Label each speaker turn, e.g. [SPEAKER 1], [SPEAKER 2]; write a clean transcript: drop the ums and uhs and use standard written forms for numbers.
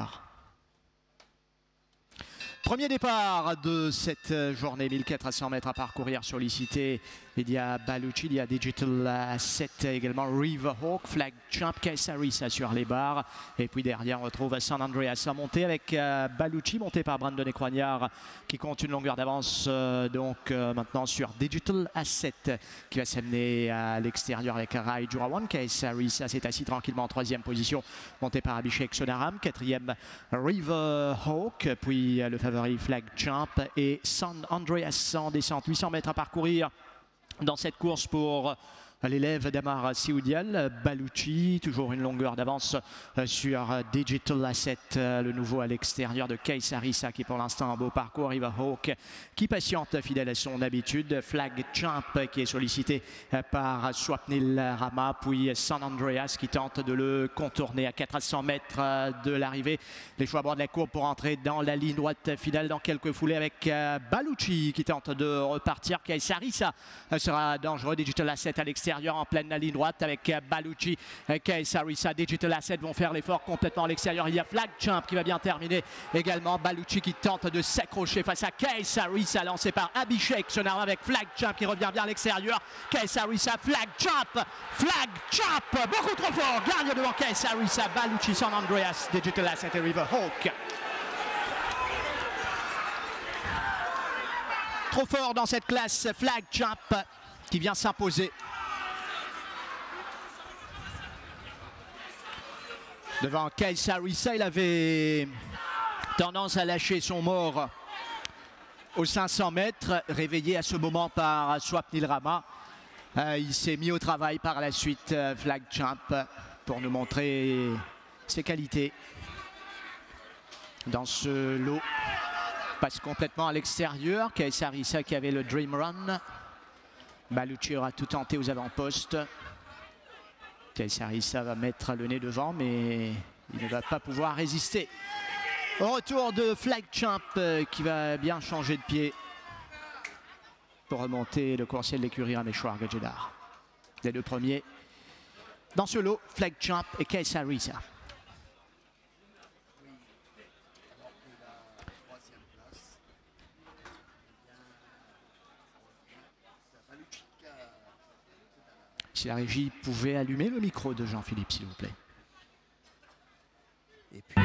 [SPEAKER 1] départ. Premier départ de cette journée, 1400 mètres à parcourir sur l'ICT. Il y a Ballucci, il y a Digital Asset également, Riverhawk, Flag Champ, Kaisarisa sur les barres. Et puis derrière, on retrouve San Andreas à monter avec Ballucci, monté par Brandon Ecoignard, qui compte une longueur d'avance maintenant sur Digital Asset, qui va s'amener à l'extérieur avec Rai Jurawan. Kaisarisa s'est assis tranquillement en troisième position, monté par Abhishek Sonaram. Quatrième, Riverhawk, puis le favori Flag Champ et San Andreas en descente. 800 mètres à parcourir dans cette course pour l'élève d'Amar Sioudial. Ballucci, toujours une longueur d'avance sur Digital Asset, le nouveau à l'extérieur de Kaisarisa qui pour l'instant en beau parcours. Riverhawk qui patiente fidèle à son habitude. Flag Champ qui est sollicité par Swapnil Rama, puis San Andreas qui tente de le contourner à 400 mètres de l'arrivée. Les choix à bord de la courbe pour entrer dans la ligne droite finale dans quelques foulées avec Ballucci qui tente de repartir. Kaisarisa sera dangereux. Digital Asset à l'extérieur en pleine ligne droite avec Ballucci. Kaisarisa, Digital Asset vont faire l'effort complètement à l'extérieur. Il y a Flag Champ qui va bien terminer également. Ballucci qui tente de s'accrocher face à Kaisarisa, lancé par Abhishek Sonaram avec Flag Champ qui revient bien à l'extérieur. Kaisarisa, Flag Champ, beaucoup trop fort. Gagne devant Kaisarisa, Ballucci, San Andreas, Digital Asset et Riverhawk. Trop fort dans cette classe, Flag Champ qui vient s'imposer. Devant Kaisarisa, il avait tendance à lâcher son mort aux 500 mètres, réveillé à ce moment par Swapnil Rama. Il s'est mis au travail par la suite, Flag Champ, pour nous montrer ses qualités. Dans ce lot, passe complètement à l'extérieur. Kaisarisa qui avait le Dream Run. Ballucci aura tout tenté aux avant-postes. Kaisarisa va mettre le nez devant, mais il ne va pas pouvoir résister. Au retour de Flag Champ qui va bien changer de pied pour remonter le coursier de l'écurie Rameshwar Gajedar. Les deux premiers dans ce lot, Flag Champ et Kaisarisa. Si la régie pouvait allumer le micro de Jean-Philippe, s'il vous plaît.